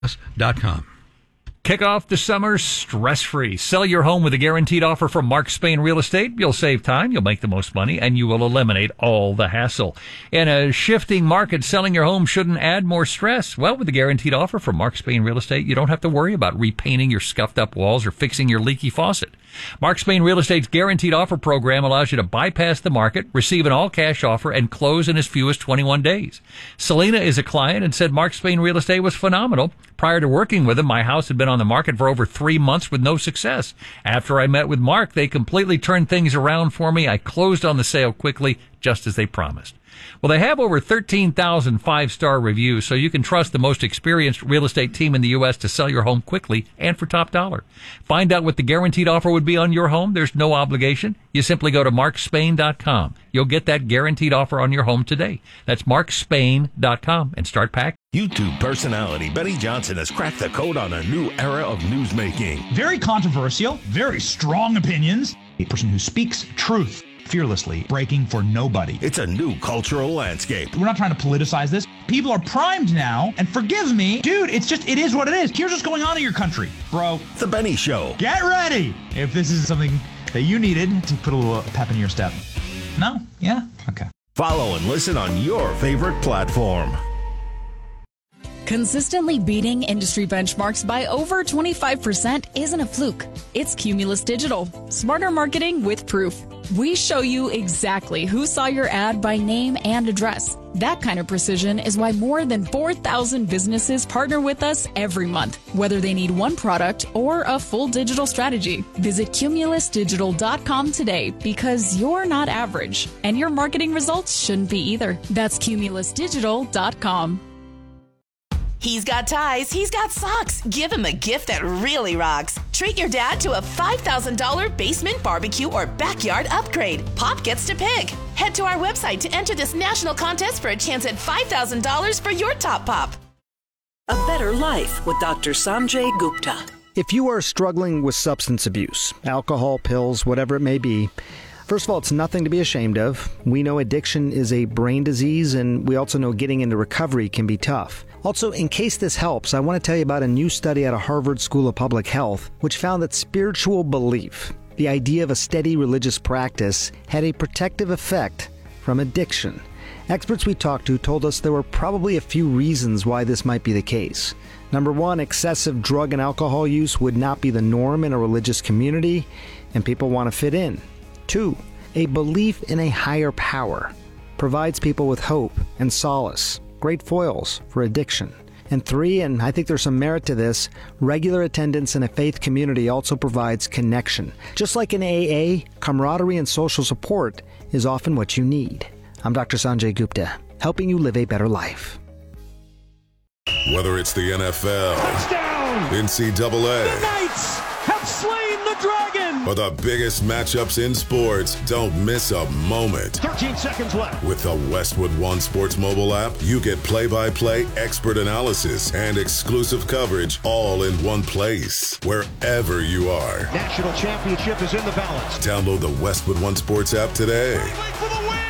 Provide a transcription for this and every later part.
com. Kick off the summer stress-free. Sell your home with a guaranteed offer from Mark Spain Real Estate. You'll save time, you'll make the most money, and you will eliminate all the hassle. In a shifting market, selling your home shouldn't add more stress. Well, with a guaranteed offer from Mark Spain Real Estate, you don't have to worry about repainting your scuffed-up walls or fixing your leaky faucet. Mark Spain Real Estate's guaranteed offer program allows you to bypass the market, receive an all-cash offer, and close in as few as 21 days. Selena is a client and said Mark Spain Real Estate was phenomenal. Prior to working with him, my house had been on the market for over 3 months with no success. After I met with Mark, they completely turned things around for me. I closed on the sale quickly, just as they promised. Well, they have over 13,000 five-star reviews, so you can trust the most experienced real estate team in the U.S. to sell your home quickly and for top dollar. Find out what the guaranteed offer would be on your home. There's no obligation. You simply go to markspain.com. You'll get that guaranteed offer on your home today. That's markspain.com and start packing. YouTube personality Benny Johnson has cracked the code on a new era of newsmaking. Very controversial, very strong opinions. A person who speaks truth fearlessly, breaking for nobody. It's a new cultural landscape. We're not trying to politicize this. People are primed now, and forgive me, dude, it is what it is. Here's what's going on in your country, bro. The Benny Show. Get ready if this is something that you needed to put a little pep in your step. No? Yeah? Okay. Follow and listen on your favorite platform. Consistently beating industry benchmarks by over 25% isn't a fluke. It's Cumulus Digital. Smarter marketing with proof. We show you exactly who saw your ad by name and address. That kind of precision is why more than 4,000 businesses partner with us every month, whether they need one product or a full digital strategy. Visit cumulusdigital.com today because you're not average, and your marketing results shouldn't be either. That's cumulusdigital.com. He's got ties, he's got socks. Give him a gift that really rocks. Treat your dad to a $5,000 basement barbecue or backyard upgrade. Pop gets to pick. Head to our website to enter this national contest for a chance at $5,000 for your top pop. A Better Life with Dr. Sanjay Gupta. If you are struggling with substance abuse, alcohol, pills, whatever it may be, first of all, it's nothing to be ashamed of. We know addiction is a brain disease, and we also know getting into recovery can be tough. Also, in case this helps, I want to tell you about a new study out of Harvard School of Public Health, which found that spiritual belief, the idea of a steady religious practice, had a protective effect from addiction. Experts we talked to told us there were probably a few reasons why this might be the case. Number one, excessive drug and alcohol use would not be the norm in a religious community, and people want to fit in. Two, a belief in a higher power provides people with hope and solace, great foils for addiction. And three, and I think there's some merit to this, regular attendance in a faith community also provides connection. Just like in AA, camaraderie and social support is often what you need. I'm Dr. Sanjay Gupta, helping you live a better life. Whether it's the NFL, touchdown, NCAA, the Knights have slain the dragon, or the biggest matchups in sports, don't miss a moment. 13 seconds left. With the Westwood One Sports mobile app, you get play-by-play, expert analysis, and exclusive coverage all in one place, wherever you are. National championship is in the balance. Download the Westwood One Sports app today. For the win.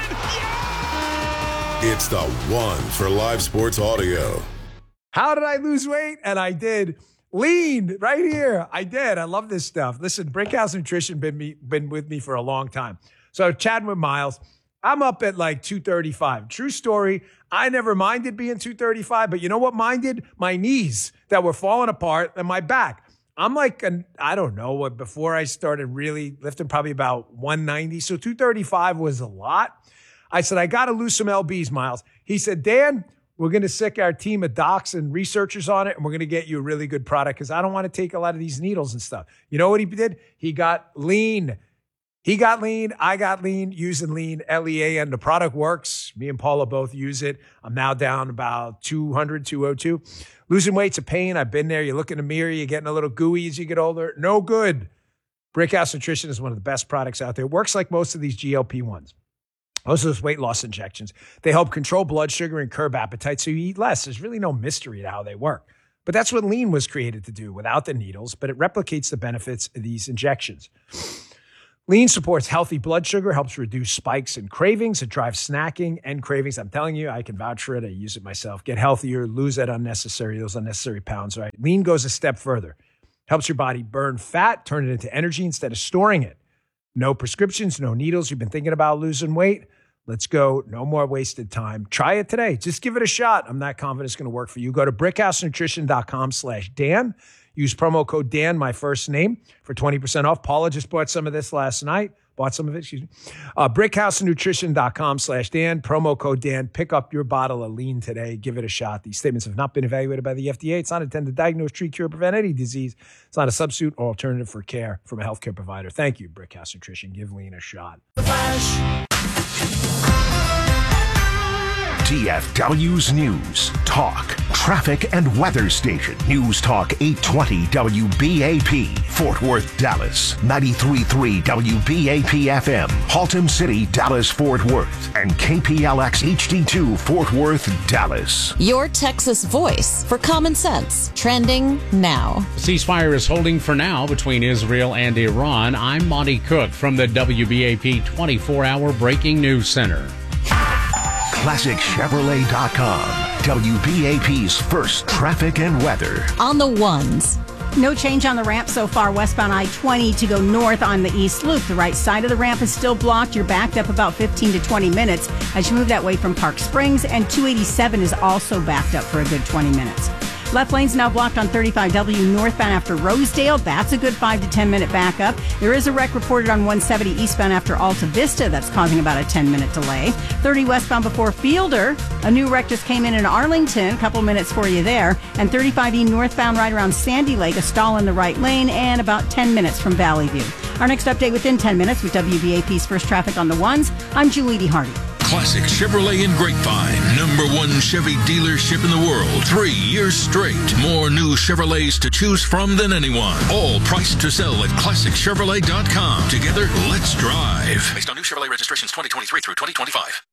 Yeah! It's the one for live sports audio. How did I lose weight? And I did. Lean right here. I did. I love this stuff. Listen, Brickhouse Nutrition been with me for a long time. So chatting with Miles, I'm up at like 235. True story. I never minded being 235, but you know what minded? My knees that were falling apart and my back. I'm like, I don't know, before I started really lifting, probably about 190. So 235 was a lot. I said, I got to lose some LBs, Miles. He said, Dan, we're going to sick our team of docs and researchers on it, and we're going to get you a really good product because I don't want to take a lot of these needles and stuff. You know what he did? He got lean. He got lean. I got lean using lean, L-E-A-N. The product works. Me and Paula both use it. I'm now down about 200, 202. Losing weight's a pain. I've been there. You look in the mirror. You're getting a little gooey as you get older. No good. Brickhouse Nutrition is one of the best products out there. It works like most of these GLP-1s. Most of those weight loss injections, they help control blood sugar and curb appetite so you eat less. There's really no mystery to how they work. But that's what lean was created to do without the needles, but it replicates the benefits of these injections. Lean supports healthy blood sugar, helps reduce spikes and cravings. It drives snacking and cravings. I'm telling you, I can vouch for it. I use it myself. Get healthier, lose those unnecessary pounds, right? Lean goes a step further. Helps your body burn fat, turn it into energy instead of storing it. No prescriptions, no needles. You've been thinking about losing weight? Let's go. No more wasted time. Try it today. Just give it a shot. I'm not confident it's going to work for you. Go to brickhousenutrition.com/Dan. Use promo code Dan, my first name, for 20% off. Paula just bought some of this last night. brickhousenutrition.com/Dan. Promo code Dan. Pick up your bottle of Lean today. Give it a shot. These statements have not been evaluated by the FDA. It's not intended to diagnose, treat, cure, or prevent any disease. It's not a substitute or alternative for care from a healthcare provider. Thank you, Brickhouse Nutrition. Give Lean a shot. DFW's News, Talk, Traffic and Weather Station. News Talk 820 WBAP, Fort Worth, Dallas. 93.3 WBAP FM, Haltom City, Dallas, Fort Worth. And KPLX HD2, Fort Worth, Dallas. Your Texas voice for common sense. Trending now. Ceasefire is holding for now between Israel and Iran. I'm Monty Cook from the WBAP 24-hour Breaking News Center. ClassicChevrolet.com, WBAP's first traffic and weather. On the ones. No change on the ramp so far westbound I-20 to go north on the East Loop. The right side of the ramp is still blocked. You're backed up about 15 to 20 minutes as you move that way from Park Springs, and 287 is also backed up for a good 20 minutes. Left lane's now blocked on 35W northbound after Rosedale. That's a good 5 to 10 minute backup. There is a wreck reported on 170 eastbound after Alta Vista. That's causing about a 10-minute delay. 30 westbound before Fielder. A new wreck just came in Arlington. A couple minutes for you there. And 35E northbound right around Sandy Lake. A stall in the right lane and about 10 minutes from Valley View. Our next update within 10 minutes with WBAP's First Traffic on the Ones. I'm Julie D. Hardy. Classic Chevrolet in Grapevine. #1 Chevy dealership in the world. 3 years straight. More new Chevrolets to choose from than anyone. All priced to sell at ClassicChevrolet.com. Together, let's drive. Based on new Chevrolet registrations 2023 through 2025.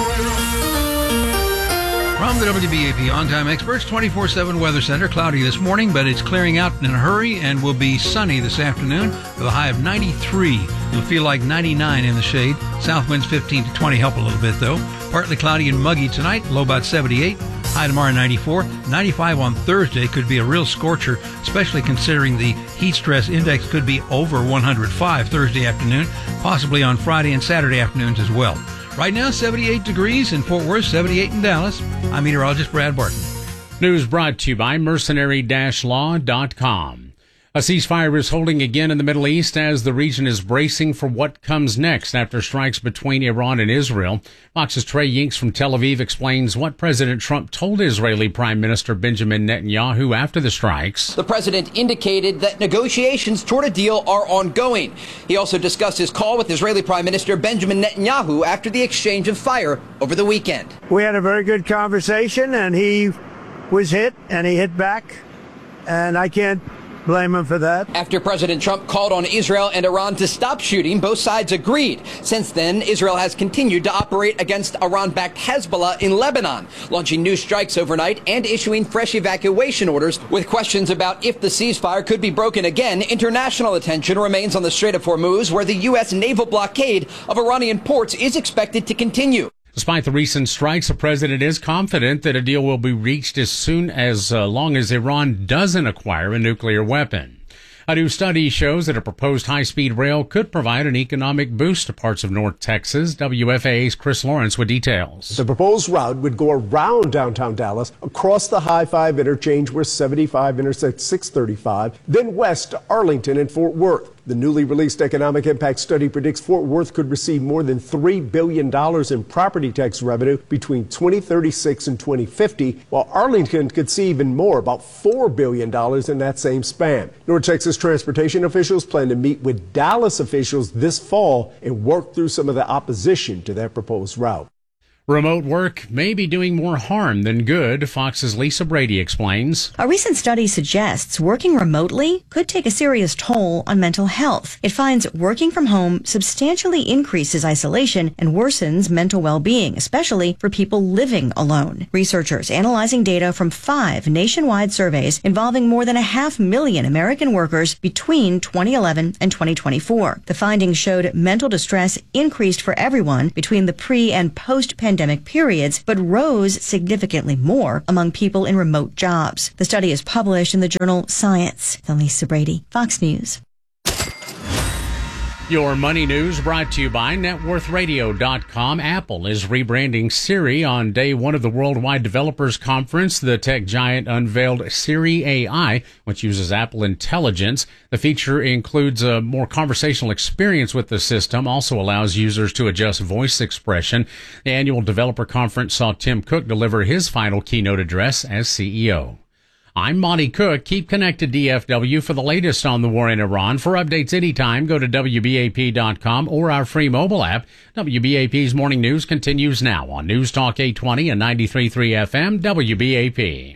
From the WBAP On-Time Experts 24/7 Weather Center, cloudy this morning, but it's clearing out in a hurry and will be sunny this afternoon with a high of 93. You'll feel like 99 in the shade. South winds 15 to 20 help a little bit, though. Partly cloudy and muggy tonight, low about 78. High tomorrow 94. 95 on Thursday could be a real scorcher, especially considering the heat stress index could be over 105 Thursday afternoon, possibly on Friday and Saturday afternoons as well. Right now, 78 degrees in Fort Worth, 78 in Dallas. I'm meteorologist Brad Barton. News brought to you by Mercenary-Law.com. A ceasefire is holding again in the Middle East as the region is bracing for what comes next after strikes between Iran and Israel. Fox's Trey Yinks from Tel Aviv explains what President Trump told Israeli Prime Minister Benjamin Netanyahu after the strikes. The president indicated that negotiations toward a deal are ongoing. He also discussed his call with Israeli Prime Minister Benjamin Netanyahu after the exchange of fire over the weekend. We had a very good conversation, and he was hit, and he hit back, and I can't blame him for that. After President Trump called on Israel and Iran to stop shooting, both sides agreed. Since then, Israel has continued to operate against Iran-backed Hezbollah in Lebanon, launching new strikes overnight and issuing fresh evacuation orders. With questions about if the ceasefire could be broken again, international attention remains on the Strait of Hormuz, where the U.S. naval blockade of Iranian ports is expected to continue. Despite the recent strikes, the president is confident that a deal will be reached as long as Iran doesn't acquire a nuclear weapon. A new study shows that a proposed high-speed rail could provide an economic boost to parts of North Texas. WFAA's Chris Lawrence with details. The proposed route would go around downtown Dallas, across the High-5 interchange where 75 intersects 635, then west to Arlington and Fort Worth. The newly released economic impact study predicts Fort Worth could receive more than $3 billion in property tax revenue between 2036 and 2050, while Arlington could see even more, about $4 billion in that same span. North Texas transportation officials plan to meet with Dallas officials this fall and work through some of the opposition to that proposed route. Remote work may be doing more harm than good, Fox's Lisa Brady explains. A recent study suggests working remotely could take a serious toll on mental health. It finds working from home substantially increases isolation and worsens mental well-being, especially for people living alone. Researchers analyzing data from 5 nationwide surveys involving more than 500,000 American workers between 2011 and 2024. The findings showed mental distress increased for everyone between the pre- and post-pandemic periods, but rose significantly more among people in remote jobs. The study is published in the journal Science. Lisa Brady, Fox News. Your money news brought to you by NetWorthRadio.com. Apple is rebranding Siri on day one of the Worldwide Developers Conference. The tech giant unveiled Siri AI, which uses Apple Intelligence. The feature includes a more conversational experience with the system, also allows users to adjust voice expression. The annual developer conference saw Tim Cook deliver his final keynote address as CEO. I'm Monty Cook. Keep connected, DFW, for the latest on the war in Iran. For updates anytime, go to WBAP.com or our free mobile app. WBAP's Morning News continues now on News Talk 820 and 93.3 FM, WBAP.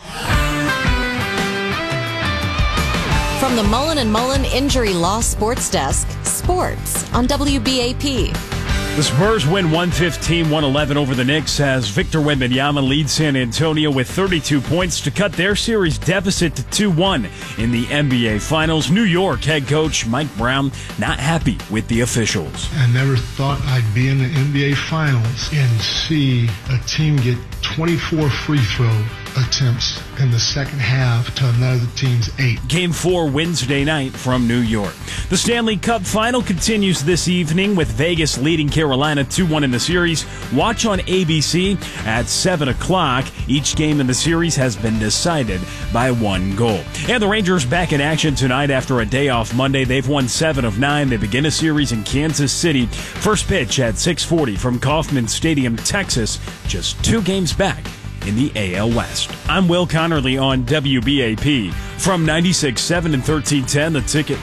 From the Mullen & Mullen Injury Law Sports Desk, sports on WBAP. The Spurs win 115-111 over the Knicks as Victor Wembanyama leads San Antonio with 32 points to cut their series deficit to 2-1 in the NBA Finals. New York head coach Mike Brown not happy with the officials. I never thought I'd be in the NBA Finals and see a team get 24 free throw attempts in the second half to another team's 8. Game 4 Wednesday night from New York. The Stanley Cup Final continues this evening with Vegas leading Carolina 2-1 in the series. Watch on ABC at 7 o'clock. Each game in the series has been decided by 1 goal. And the Rangers back in action tonight after a day off Monday. They've won 7 of 9. They begin a series in Kansas City. First pitch at 6:40 from Kauffman Stadium, Texas. Just 2 games back in the AL West. I'm Will Connerly on WBAP from 96.7 and 1310 The Ticket.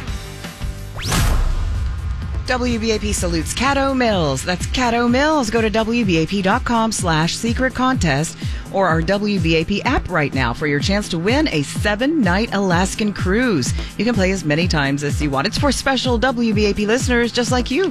WBAP salutes Caddo Mills. That's Caddo Mills. Go to WBAP.com/secret contest or our WBAP app right now for your chance to win a 7-night Alaskan cruise. You can play as many times as you want. It's for special WBAP listeners just like you.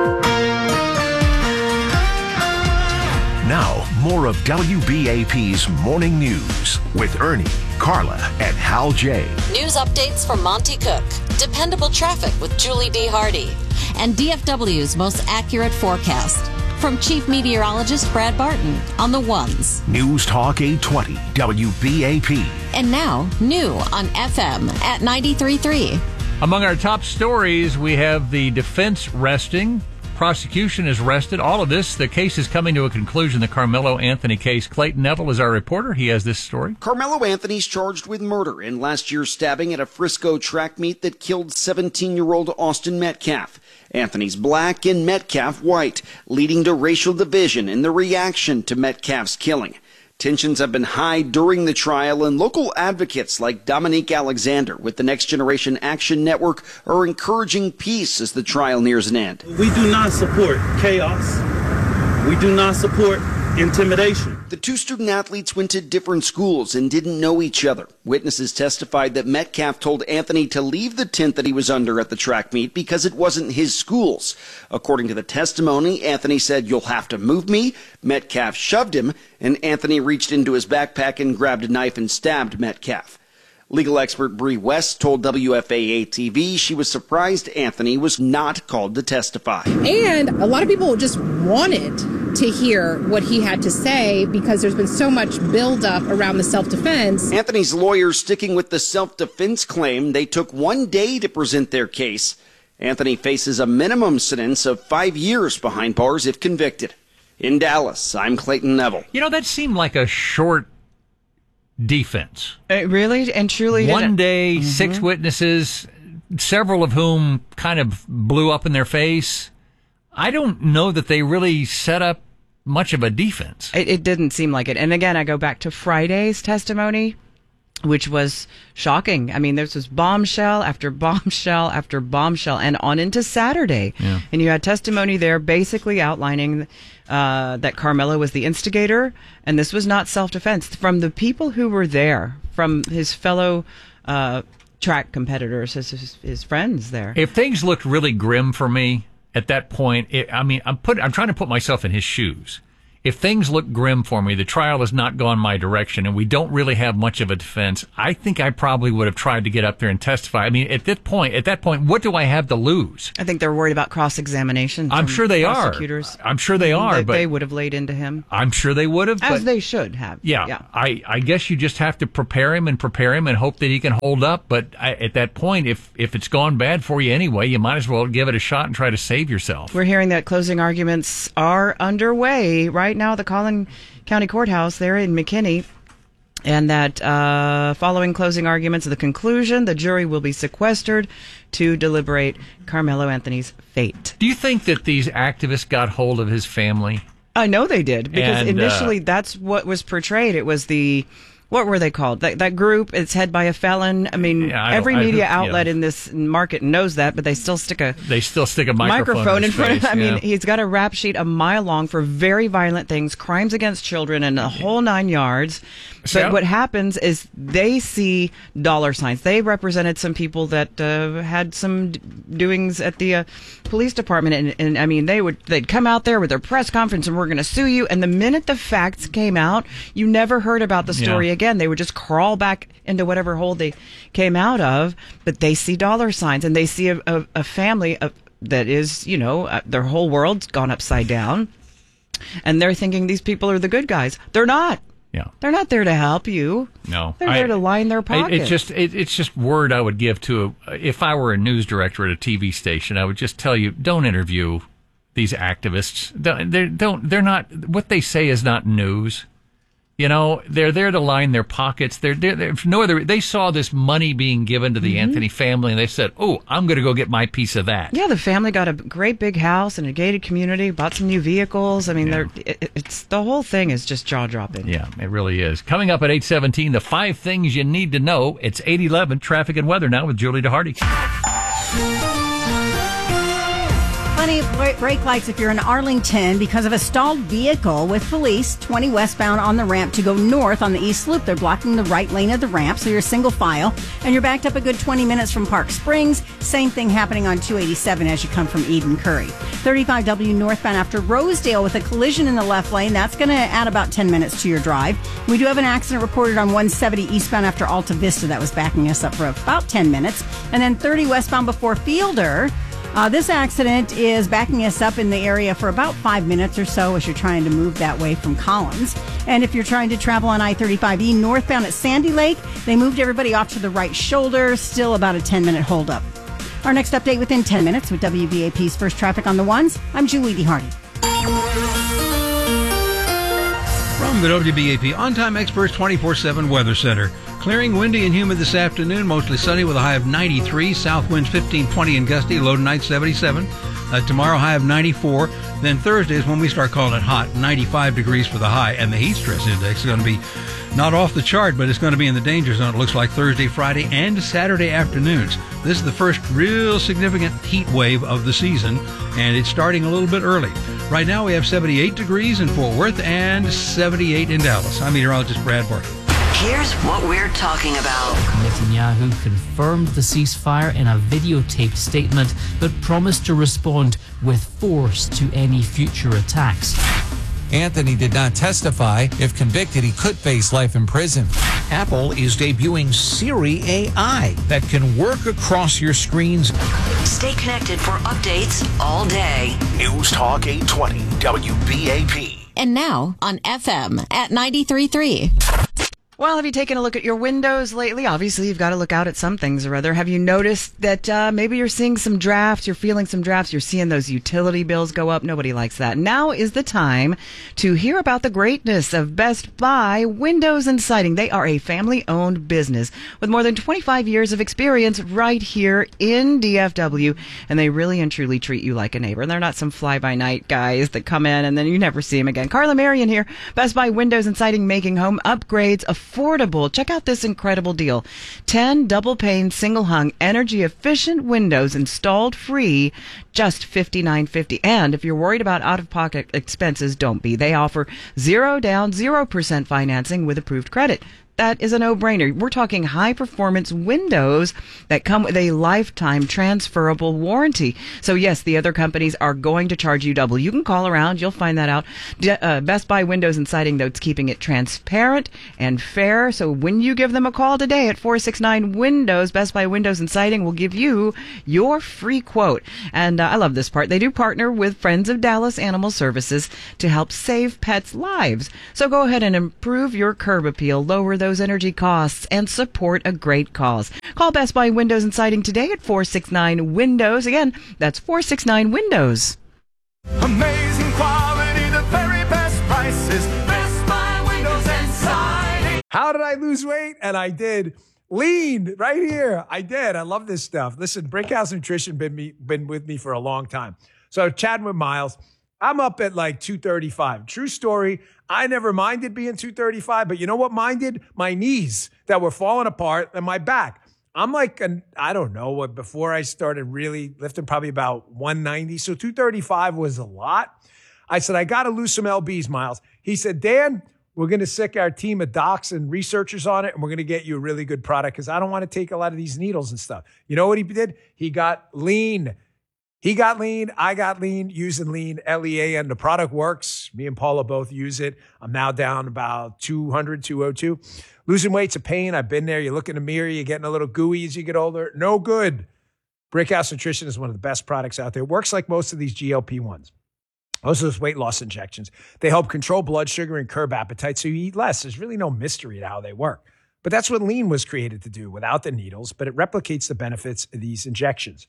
Now, more of WBAP's Morning News with Ernie, Carla, and Hal J. News updates from Monty Cook, dependable traffic with Julie D. Hardy, and DFW's most accurate forecast from Chief Meteorologist Brad Barton on the ones. News Talk 820 WBAP. And now, new on FM at 93.3. Among our top stories, we have the defense resting. Prosecution is rested. All of this, the case is coming to a conclusion. The Carmelo Anthony case. Clayton Neville is our reporter. He has this story. Carmelo Anthony's charged with murder in last year's stabbing at a Frisco track meet that killed 17-year-old Austin Metcalf. Anthony's black and Metcalf white, leading to racial division in the reaction to Metcalf's killing. Tensions have been high during the trial, and local advocates like Dominique Alexander with the Next Generation Action Network are encouraging peace as the trial nears an end. We do not support chaos. We do not support intimidation. The 2 student athletes went to different schools and didn't know each other. Witnesses testified that Metcalf told Anthony to leave the tent that he was under at the track meet because it wasn't his school's. According to the testimony, Anthony said, "You'll have to move me." Metcalf shoved him, and Anthony reached into his backpack and grabbed a knife and stabbed Metcalf. Legal expert Bree West told WFAA-TV she was surprised Anthony was not called to testify. And a lot of people just wanted to hear what he had to say because there's been so much buildup around the self-defense. Anthony's lawyers sticking with the self-defense claim. They took 1 day to present their case. Anthony faces a minimum sentence of 5 years behind bars if convicted. In Dallas, I'm Clayton Neville. You know, that seemed like a short defense. Really and truly. 1 day, 6 witnesses, several of whom kind of blew up in their face. I don't know that they really set up much of a defense. It didn't seem like it. And again, I go back to Friday's testimony. which was shocking. I mean, there's this bombshell after bombshell after bombshell, and on into Saturday. Yeah. And you had testimony there basically outlining that Carmelo was the instigator, and this was not self-defense. From the people who were there, from his fellow track competitors, his friends there. If things looked really grim for me at that point, I'm trying to put myself in his shoes. If things look grim for me, the trial has not gone my direction, and we don't really have much of a defense, I think I probably would have tried to get up there and testify. I mean, at that point, what do I have to lose? I think they're worried about cross-examination. I'm sure they are. I'm sure they are. But they would have laid into him. I'm sure they would have. As they should have. Yeah. I guess you just have to prepare him and hope that he can hold up. But at that point, if it's gone bad for you anyway, you might as well give it a shot and try to save yourself. We're hearing that closing arguments are underway right now at the Collin County Courthouse there in McKinney, and that following closing arguments of the conclusion, the jury will be sequestered to deliberate Carmelo Anthony's fate. Do you think that these activists got hold of his family? I know they did, because initially that's what was portrayed. It was what were they called? That group, it's head by a felon. I mean, every media outlet in this market knows that, but they still stick a microphone in front of him. I mean, he's got a rap sheet a mile long for very violent things, crimes against children, and the whole 9 yards. But what happens is they see dollar signs. They represented some people that had some doings at the police department, and I mean, they'd come out there with their press conference and we're going to sue you. And the minute the facts came out, you never heard about the story again. They would just crawl back into whatever hole they came out of. But they see dollar signs, and they see a family that is, their whole world's gone upside down, and they're thinking these people are the good guys. They're not. Yeah, they're not there to help you. No, they're there to line their pockets. It's just word I would give to if I were a news director at a TV station. I would just tell you, don't interview these activists. They're not. What they say is not news. They're there to line their pockets. They're no other. They saw this money being given to the Anthony family, and they said, "Oh, I'm going to go get my piece of that." Yeah, the family got a great big house and a gated community, bought some new vehicles. I mean, it's the whole thing is just jaw dropping. Yeah, it really is. Coming up at 8:17, the 5 things you need to know. It's 8:11. Traffic and weather now with Julie DeHardy. Plenty of brake lights if you're in Arlington because of a stalled vehicle with police 20 westbound on the ramp to go north on the east loop. They're blocking the right lane of the ramp, so you're single file, and you're backed up a good 20 minutes from Park Springs. Same thing happening on 287 as you come from Eden Curry. 35W northbound after Rosedale with a collision in the left lane. That's going to add about 10 minutes to your drive. We do have an accident reported on 170 eastbound after Alta Vista that was backing us up for about 10 minutes. And then 30 westbound before Fielder. This accident is backing us up in the area for about 5 minutes or so as you're trying to move that way from Collins. And if you're trying to travel on I-35E northbound at Sandy Lake, they moved everybody off to the right shoulder. Still about a 10-minute holdup. Our next update within 10 minutes with WBAP's First Traffic on the Ones. I'm Julie DeHardy. From the WBAP On-Time Experts 24/7 Weather Center. Clearing, windy, and humid this afternoon. Mostly sunny with a high of 93. South winds 15, 20 and gusty. Low tonight 77. Tomorrow high of 94. Then Thursday is when we start calling it hot. 95 degrees for the high. And the heat stress index is going to be not off the chart, but it's going to be in the danger zone. It looks like Thursday, Friday, and Saturday afternoons. This is the first real significant heat wave of the season, and it's starting a little bit early. Right now we have 78 degrees in Fort Worth and 78 in Dallas. I'm meteorologist Brad Barker. Here's what we're talking about. Netanyahu confirmed the ceasefire in a videotaped statement, but promised to respond with force to any future attacks. Anthony did not testify. If convicted, he could face life in prison. Apple is debuting Siri AI that can work across your screens. Stay connected for updates all day. News Talk 820 WBAP. And now on FM at 93.3. Well, have you taken a look at your windows lately? Obviously, you've got to look out at some things or other. Have you noticed that maybe you're seeing some drafts, you're feeling some drafts, you're seeing those utility bills go up? Nobody likes that. Now is the time to hear about the greatness of Best Buy Windows and Siding. They are a family-owned business with more than 25 years of experience right here in DFW, and they really and truly treat you like a neighbor. And they're not some fly-by-night guys that come in and then you never see them again. Carla Marion here, Best Buy Windows and Siding, making home upgrades affordable affordable. Check out this incredible deal. 10 double-pane, single-hung, energy-efficient windows installed free, just $59.50. And if you're worried about out-of-pocket expenses, don't be. They offer 0 down, 0% financing with approved credit. That is a no-brainer. We're talking high-performance windows that come with a lifetime transferable warranty. So, yes, the other companies are going to charge you double. You can call around. You'll find that out. Best Buy Windows and Siding, though, it's keeping it transparent and fair. So when you give them a call today at 469-WINDOWS, Best Buy Windows and Siding will give you your free quote. And I love this part. They do partner with Friends of Dallas Animal Services to help save pets' lives. So go ahead and improve your curb appeal, lower those energy costs, and support a great cause. Call Best Buy Windows and Siding today at 469-WINDOWS. Again, that's 469-WINDOWS. Amazing quality, the very best prices. Best Buy Windows and Siding. How did I lose weight? And I did. Lean right here. I did. I love this stuff. Listen, Brickhouse Nutrition been with me for a long time. So chatting with Miles, I'm up at like 235. True story. I never minded being 235, but you know what minded? My knees that were falling apart and my back. I'm like, I don't know, before I started really lifting, probably about 190. So 235 was a lot. I said, I got to lose some lbs, Miles. He said, Dan, we're going to sick our team of docs and researchers on it, and we're going to get you a really good product because I don't want to take a lot of these needles and stuff. You know what he did? He got lean. He got lean. I got lean using lean, L-E-A-N. The product works. Me and Paula both use it. I'm now down about 200, 202. Losing weight's a pain. I've been there. You look in the mirror. You're getting a little gooey as you get older. No good. Brickhouse Nutrition is one of the best products out there. It works like most of these GLP-1s. Most of those weight loss injections. They help control blood sugar and curb appetite so you eat less. There's really no mystery to how they work. But that's what lean was created to do without the needles, but it replicates the benefits of these injections.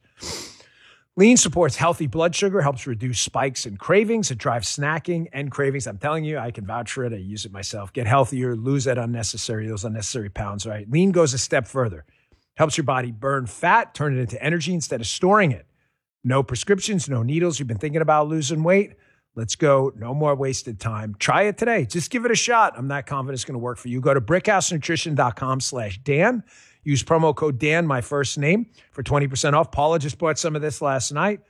Lean supports healthy blood sugar, helps reduce spikes and cravings. It drives snacking and cravings. I'm telling you, I can vouch for it. I use it myself. Get healthier, lose those unnecessary pounds, right? Lean goes a step further. Helps your body burn fat, turn it into energy instead of storing it. No prescriptions, no needles. You've been thinking about losing weight? Let's go. No more wasted time. Try it today. Just give it a shot. I'm not confident it's going to work for you. Go to brickhousenutrition.com/Dan. Use promo code Dan, my first name, for 20% off. Paula just bought some of this last night.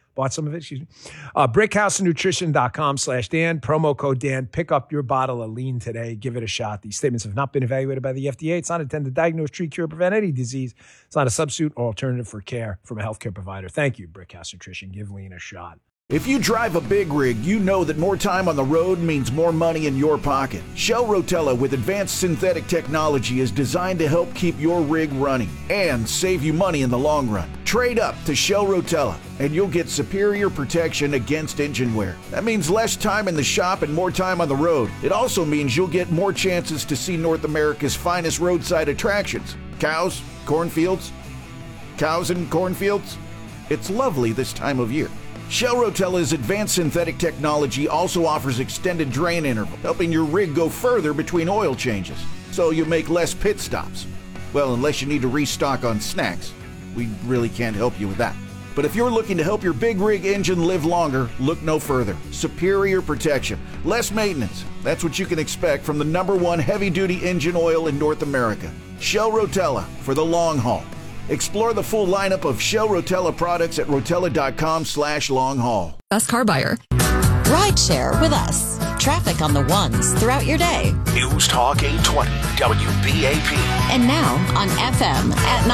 brickhousenutrition.com/Dan. Promo code Dan. Pick up your bottle of lean today. Give it a shot. These statements have not been evaluated by the FDA. It's not intended to diagnose, treat, cure, or prevent any disease. It's not a substitute or alternative for care from a healthcare provider. Thank you, Brickhouse Nutrition. Give lean a shot. If you drive a big rig, you know that more time on the road means more money in your pocket. Shell Rotella with advanced synthetic technology is designed to help keep your rig running and save you money in the long run. Trade up to Shell Rotella and you'll get superior protection against engine wear. That means less time in the shop and more time on the road. It also means you'll get more chances to see North America's finest roadside attractions. Cows, cornfields. Cows and cornfields. It's lovely this time of year. Shell Rotella's advanced synthetic technology also offers extended drain interval, helping your rig go further between oil changes, so you make less pit stops. Well, unless you need to restock on snacks. We really can't help you with that. But if you're looking to help your big rig engine live longer, look no further. Superior protection, less maintenance. That's what you can expect from the #1 heavy-duty engine oil in North America. Shell Rotella for the long haul. Explore the full lineup of Shell Rotella products at rotella.com/long-haul. Best car buyer. Rideshare with us. Traffic on the ones throughout your day. News Talk 820 WBAP. And now on FM at